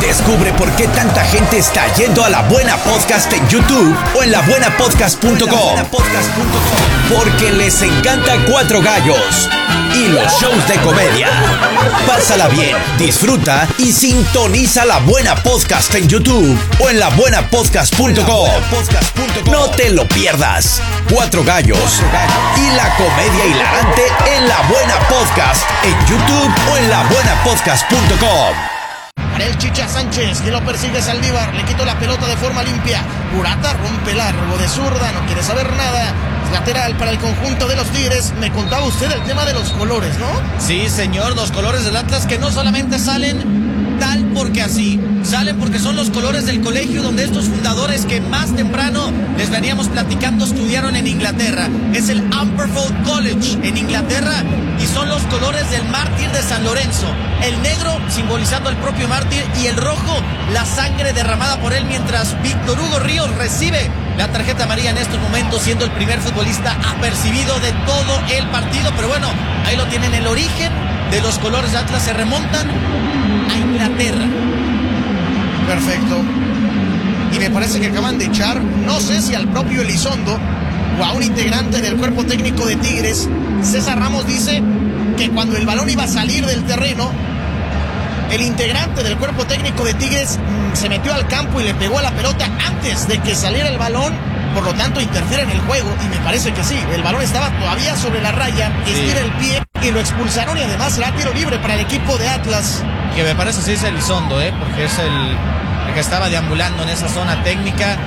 Descubre por qué tanta gente está yendo a La Buena Podcast en YouTube o en labuenapodcast.com. Porque les encanta Cuatro Gallos y los shows de comedia. Pásala bien, disfruta y sintoniza La Buena Podcast en YouTube o en labuenapodcast.com. No te lo pierdas. Cuatro Gallos y la comedia hilarante en La Buena Podcast en YouTube o en labuenapodcast.com. Para el Chicha Sánchez, que lo persigue Saldívar, le quitó la pelota de forma limpia. Purata rompe largo de zurda, no quiere saber nada. Es lateral para el conjunto de los Tigres. Me contaba usted el tema de los colores, ¿no? Sí, señor, los colores del Atlas que no solamente salen tal porque así, salen porque son los colores del colegio donde estos fundadores que más temprano les veníamos platicando estudiaron en Inglaterra. Es el Amberfold College en Inglaterra y son los colores del mártir de San Lorenzo. El negro simbolizando al propio mártir y el rojo la sangre derramada por él, mientras Víctor Hugo Ríos recibe la tarjeta amarilla en estos momentos, siendo el primer futbolista apercibido de todo el partido. Pero bueno, ahí lo tienen, el origen de los colores de Atlas se remontan a Inglaterra. Perfecto. Y me parece que acaban de echar, no sé si al propio Elizondo o a un integrante del cuerpo técnico de Tigres. César Ramos dice que cuando el balón iba a salir del terreno, el integrante del cuerpo técnico de Tigres se metió al campo y le pegó a la pelota antes de que saliera el balón. Por lo tanto, interfiere en el juego. Y me parece que sí, el balón estaba todavía sobre la raya, estira el pie y lo expulsaron. Y además será tiro libre para el equipo de Atlas. Que me parece sí es Elizondo, porque es el que estaba deambulando en esa zona técnica.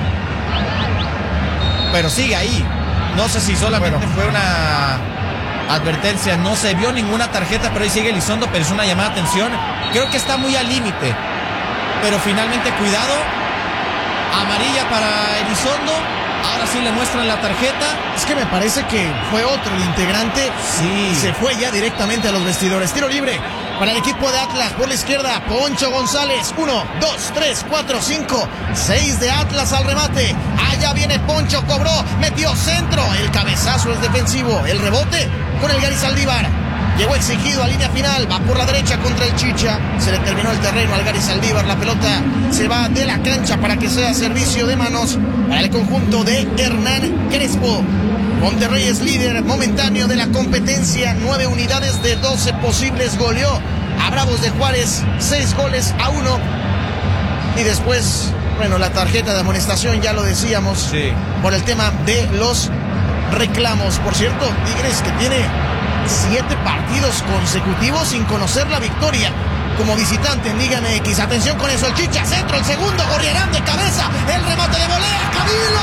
Pero sigue ahí. No sé si solamente fue una advertencia, no se vio ninguna tarjeta, pero ahí sigue Elizondo, pero es una llamada de atención. Creo que está muy al límite. Pero finalmente, cuidado. Amarilla para Elizondo. Ahora sí le muestran la tarjeta. Es que me parece que fue otro el integrante. Sí. Se fue ya directamente a los vestidores. Tiro libre para el equipo de Atlas. Por la izquierda, Poncho González. 1, 2, 3, 4, 5, 6 de Atlas al remate. Allá viene Poncho, cobró, metió centro. El cabezazo es defensivo. El rebote con el Gary Saldívar. Llegó exigido a línea final, va por la derecha contra el Chicha. Se le terminó el terreno al Gary Saldívar. La pelota se va de la cancha para que sea servicio de manos para el conjunto de Hernán Crespo. Monterrey es líder momentáneo de la competencia. 9 unidades de 12 posibles. Goleó a Bravos de Juárez 6-1. Y después, bueno, la tarjeta de amonestación, ya lo decíamos, sí, por el tema de los reclamos. Por cierto, Tigres que tiene 7 partidos consecutivos sin conocer la victoria como visitante en Liga MX. Atención con eso, el Chicha, centro, el segundo, Gorriarán de cabeza, el remate de volea, Camilo.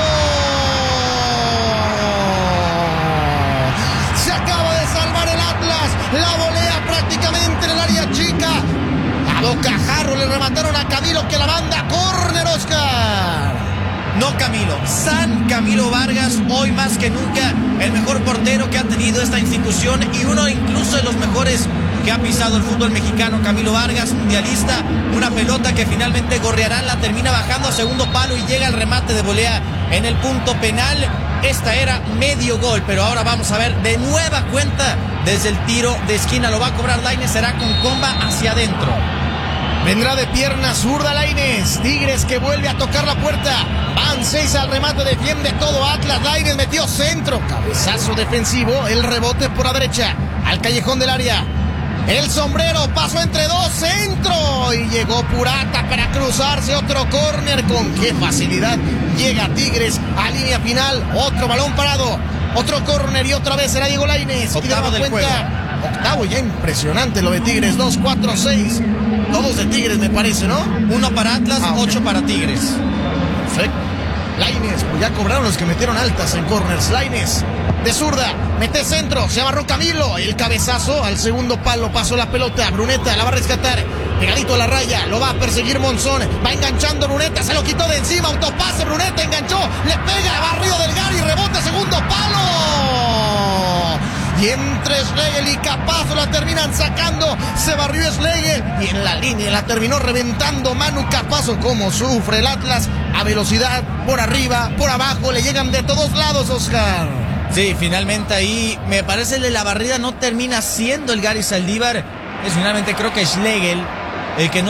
Se acaba de salvar el Atlas, la volea prácticamente en el área chica. A bocajarro le remataron a Camilo, que la manda córner, Oscar. No Camilo, San Camilo Vargas, hoy más que nunca el mejor portero que ha tenido esta institución y uno incluso de los mejores que ha pisado el fútbol mexicano. Camilo Vargas, mundialista, una pelota que finalmente Gorriarán la termina bajando a segundo palo y llega el remate de volea en el punto penal. Esta era medio gol, pero ahora vamos a ver de nueva cuenta desde el tiro de esquina. Lo va a cobrar Lainez, será con comba hacia adentro. Vendrá de pierna zurda Lainez. Tigres que vuelve a tocar la puerta. Van 6 al remate, defiende todo Atlas. Lainez metió centro. Cabezazo defensivo. El rebote por la derecha. Al callejón del área. El sombrero pasó entre dos. Centro. Y llegó Purata para cruzarse. Otro córner. Con qué facilidad llega Tigres a línea final. Otro balón parado. Otro córner y otra vez será Diego Lainez. Octavo del juego. Octavo ya impresionante lo de Tigres. 2, 4, 6. Todos de Tigres me parece, ¿no? 1 para Atlas, 8 para Tigres. Perfecto. Lainez, pues ya cobraron los que metieron altas en corners. Lainez, de zurda, mete centro, se abarró Camilo. El cabezazo al segundo palo, pasó la pelota. Bruneta la va a rescatar, pegadito a la raya, lo va a perseguir Monzón. Va enganchando Bruneta, se lo quitó de encima. Autopase, Bruneta enganchó, le pega, barrido del Gary, rebote, segundo palo. Y entre Schlegel y Capazo la terminan sacando. Se barrió Schlegel y en la línea la terminó reventando Manu Capazo. Como sufre el Atlas a velocidad, por arriba, por abajo, le llegan de todos lados, Oscar. Sí, finalmente ahí me parece que la barrida no termina siendo el Gary Saldívar. Es finalmente creo que Schlegel el que no